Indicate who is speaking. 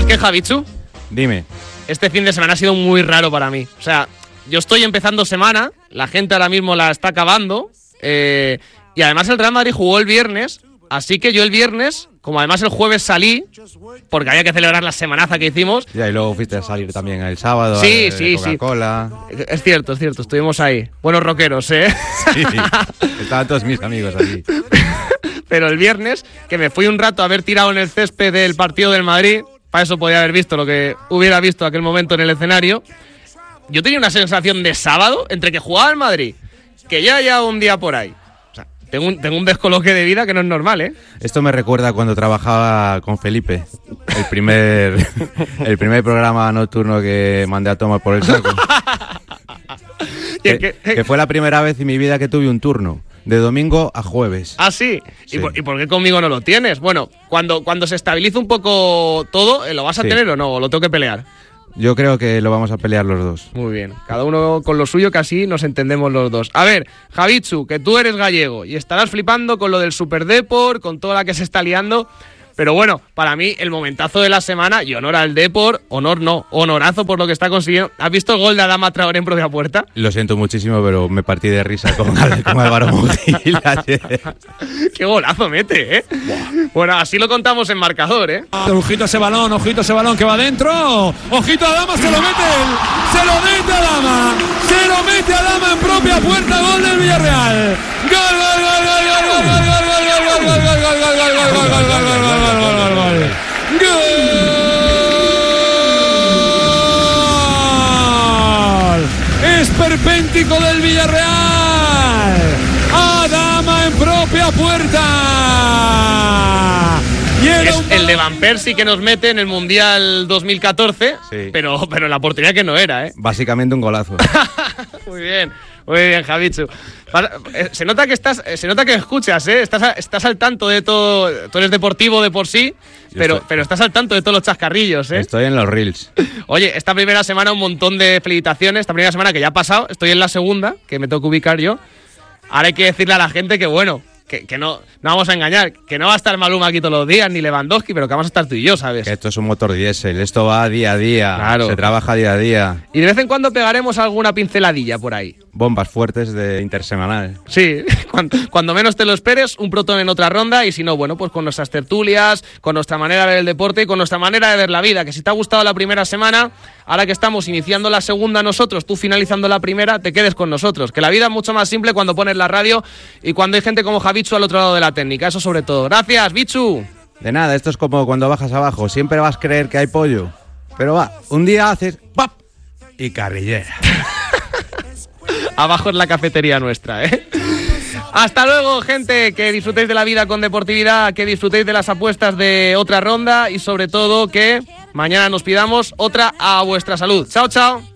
Speaker 1: ¿Sabes qué, Javichu?
Speaker 2: Dime.
Speaker 1: Este fin de semana ha sido muy raro para mí. O sea, yo estoy empezando semana, la gente ahora mismo la está acabando, y además el Real Madrid jugó el viernes, así que yo el viernes, como además el jueves salí, porque había que celebrar la semanaza que hicimos.
Speaker 2: Ya, y luego fuiste a salir también el sábado.
Speaker 1: Sí,
Speaker 2: Coca-Cola.
Speaker 1: Sí. Es cierto, estuvimos ahí. Buenos rockeros, ¿eh?
Speaker 2: Sí, estaban todos mis amigos allí.
Speaker 1: Pero el viernes, que me fui un rato a haber tirado en el césped del partido del Madrid, para eso podía haber visto lo que hubiera visto aquel momento en el escenario, yo tenía una sensación de sábado entre que jugaba el Madrid, que ya un día por ahí. O sea, tengo un descoloque de vida que no es normal, ¿eh?
Speaker 2: Esto me recuerda cuando trabajaba con Felipe, el primer programa nocturno que mandé a tomar por el saco. que fue la primera vez en mi vida que tuve un turno. De domingo a jueves.
Speaker 1: ¿Ah, sí?
Speaker 2: Sí.
Speaker 1: ¿Y por qué conmigo no lo tienes? Bueno, cuando se estabilice un poco todo, ¿lo vas a tener o no? ¿O lo tengo que pelear?
Speaker 2: Yo creo que lo vamos a pelear los dos.
Speaker 1: Muy bien. Cada uno con lo suyo, que así nos entendemos los dos. A ver, Javichu, que tú eres gallego y estarás flipando con lo del Superdeport, con toda la que se está liando. Pero bueno, para mí el momentazo de la semana, y honor al Depor, honorazo por lo que está consiguiendo. ¿Has visto el gol de Adama Traoré en propia puerta?
Speaker 2: Lo siento muchísimo, pero me partí de risa con Álvaro Mutil ayer.
Speaker 1: ¡Qué golazo mete, eh! Buah. Bueno, así lo contamos en marcador, eh.
Speaker 3: Ojito a ese balón que va adentro. Ojito a Adama, se lo mete Adama. Se lo mete Adama en propia puerta, gol del Villarreal. Esperpéntico del Villarreal. Adama en propia puerta.
Speaker 1: Es el de Van Persie que nos mete en el Mundial 2014, sí. pero la oportunidad que no era, ¿eh?
Speaker 2: Básicamente un golazo.
Speaker 1: Muy bien, Javichu. Se nota que escuchas, ¿eh? Estás al tanto de todo. Tú eres deportivo de por sí, pero estás al tanto de todos los chascarrillos, ¿eh?
Speaker 2: Estoy en los reels. Oye,
Speaker 1: esta primera semana un montón de felicitaciones. Esta primera semana que ya ha pasado, estoy en la segunda, que me tengo que ubicar yo. Ahora hay que decirle a la gente que bueno, que no vamos a engañar, que no va a estar Maluma aquí todos los días, ni Lewandowski, pero que vamos a estar tú y yo, ¿sabes?
Speaker 2: Que esto es un motor diésel, esto va día a día, claro. Se trabaja día a día.
Speaker 1: Y de vez en cuando pegaremos alguna pinceladilla por ahí.
Speaker 2: Bombas fuertes de intersemanal.
Speaker 1: Sí, cuando menos te lo esperes, un protón en otra ronda, y si no, bueno, pues con nuestras tertulias, con nuestra manera de ver el deporte y con nuestra manera de ver la vida, que si te ha gustado la primera semana, ahora que estamos iniciando la segunda nosotros, tú finalizando la primera, te quedes con nosotros, que la vida es mucho más simple cuando pones la radio y cuando hay gente como Javichu al otro lado de la técnica, eso sobre todo. Gracias, Bichu.
Speaker 2: De nada, esto es como cuando bajas abajo, siempre vas a creer que hay pollo, pero va, un día haces ¡pap! Y carrillera.
Speaker 1: Abajo es la cafetería nuestra, ¿eh? Hasta luego, gente, que disfrutéis de la vida con deportividad, que disfrutéis de las apuestas de otra ronda y sobre todo que mañana nos pidamos otra a vuestra salud. Chao, chao.